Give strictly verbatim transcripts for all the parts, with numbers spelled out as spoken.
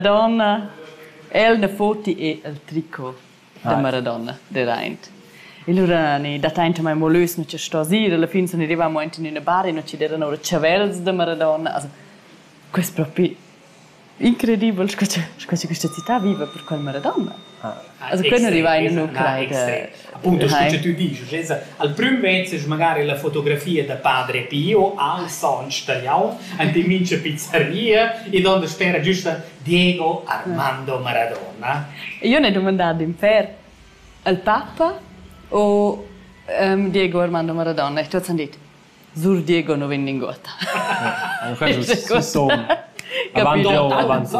Maradona, el na foti e il tricot da Maradona, de Reint. E allora ne da tanto mai molus non c'è sto sì, alla fine sono arrivato in una bar e non ci erano ora chavels da Maradona. Also, questo è proprio incredibile, scusa, scusa questa città viva per quel Maradona. Ah. Also quando arriva in un'Ucraina. Appunto, scusa, tu dici, al primo vezzo magari la fotografia da Padre Pio al son stagliao, in mince pizzeria e donde spera giusto Diego Armando Maradona. Io ne ho domandato in per al Papa o um, Diego Armando Maradona e tutti hanno detto Sur Diego non viene in gota. Questo è sono avanti o avanti.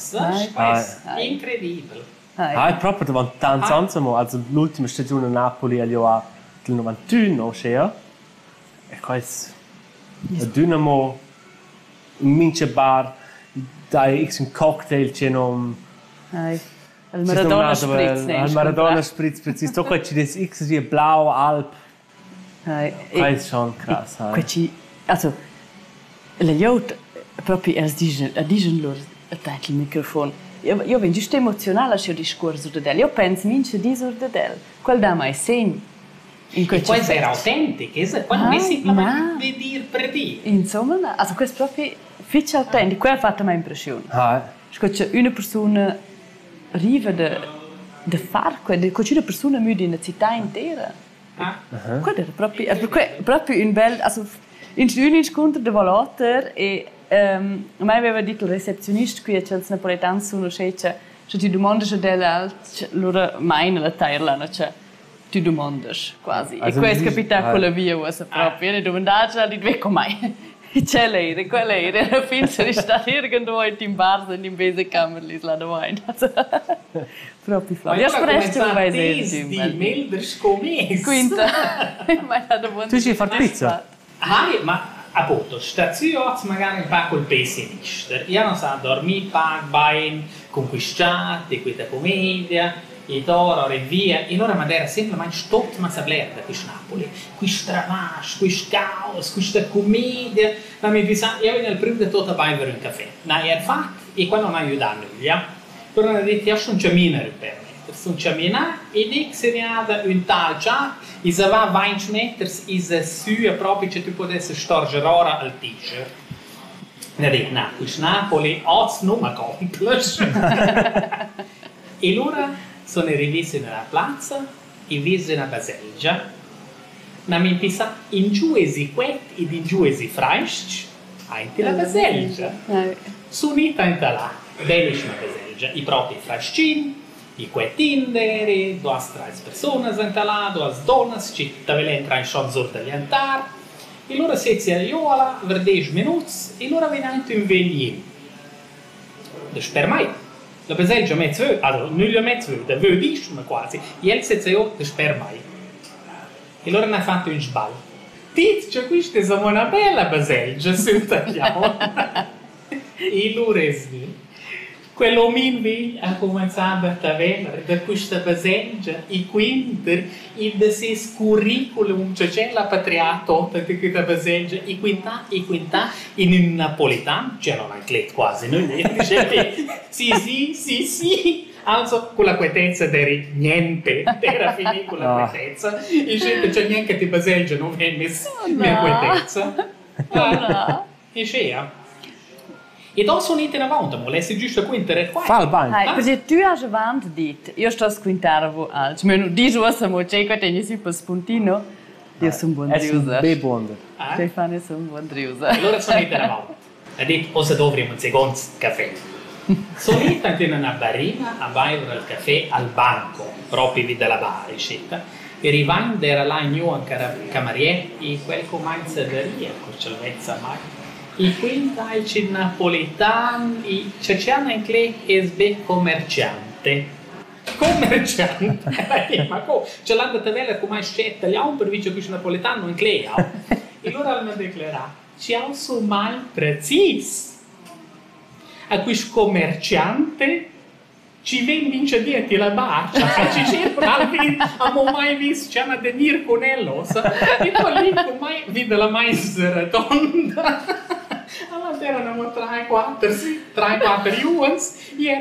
Incredibile. Ah, è proprio davanti tanti anni, also l'ultima stagione a Napoli è il novantuno, c'era. E questo è Dynamo, un mince bar, dai x un cocktail, c'è un... Il Maradona Spritz. Il Maradona Spritz, precis. Doch c'è des x wie blau, Alp. Questo è schon krass. Also, le Jod, proprio, als dicono loro, il microfono. Io, io vengo giusto emozionale al discorso di Del. Io penso mince di sur di Del. Quel da mai segno. E questo era autentico, quello non è semplicemente di dire per dire. Insomma, no. Also, questo è proprio fitch autentico. Quello ha fatto una impressione. Ah. Scusa, una persona arriva da de fare quello, che una persona muda in una città intera. Ah. Uh-huh. Quello era proprio, proprio un bel, also, in un incontro di Volotter e Um, a me aveva detto il recepzionista qui che i napoletani sono che se tu domandi a dell'altro loro mai nella Thailand cioè tu domandi quasi also, e questo capita con la via usa proprio e domandate a di come c'è lei quella era alla fine si sta irgendwo in bar in base camera lì là davanti proprio flop io presto vai di milder scommesse quinta ma la domanda tu ci fai pizza ah ma appunto, stazione magari un po' col pessimista. Io non so, dormire, pag, bain, conquistati, questa commedia, e toro, e via. E allora magari semplicemente tutto ma si blerde da questo Napoli. Questo travascio, questo caos, questa commedia. Ma mi pensa, io vengo al primo di tutto a bere un caffè. No, è fatto, e quando non aiutano, ja? Allora ho detto, io sono un camminare per me. Sono camminare, e dico se ne ha un tal già, e se va venti metri, e se sua proprio che tu potessi storgere ora al t-shirt. E dico, no, questo Napoli, oggi non mi complice. E allora sono arrivato nella piazza, e visto una baselgia, ma mi pensa, in giù esi quetti ed in giù esi fraisch, anche la baselgia. Sono unita in là, bellissima baselgia, i propri frascini, i quettinderi, due tre persone sono là, due donne, che tavale entrano in scienzo dell'altare, e loro si aiola per dieci minuti, e loro vengono in veglino. Per me, la baselgia mezzo, allora, non la mezzo, da vediamo quasi, e il si io, per me. E loro hanno fatto un sballo. Tizio, questa è una bella baselgia, sentiamo. E loro è quell'omino ha cominciato a vedere da questa baselgia e quindi il suo curriculum, cioè c'è la patriato di questa baselgia e quindi e quindi in un napoletano, cioè non anche quasi, non dice sì sì sì sì, also con la quietezza era niente, era finita con la quietezza e c'è neanche di baselgia, non viene mia quietezza. E c'è. E da sono in avanti, ma lei si giusto quintare qua. Fa il bagno. Ah, perché tu hai avanti detto, io sto a squintare a voi, ma non dici cosa, ma c'è che ti si per spuntino, io sono buon driusa. È buon. C'è fanno sono buon driusa. Allora sono in avanti. Ha detto, cosa dovremmo un secondo caffè. Sono in una barina a bere il caffè al banco, proprio lì della bar, eccetera. E arrivando era là in un cameriere e quel comincia da ria, con cervezza mai. E quindi c'è il napoletano e c'è anche il commerciante. Commerciante? Ma come? C'è l'hanno da vedere come è scelta gli altri per visto che il napoletano non è. E loro hanno dichiarato, c'è un mal preciso. A questo commerciante ci vengono a dire la barca, ci cercano, non ho mai visto, c'è una denir con ellos. E poi lì, mai vede la mais rotonda. erano tre, quattro, sì, tre, quattro iuans,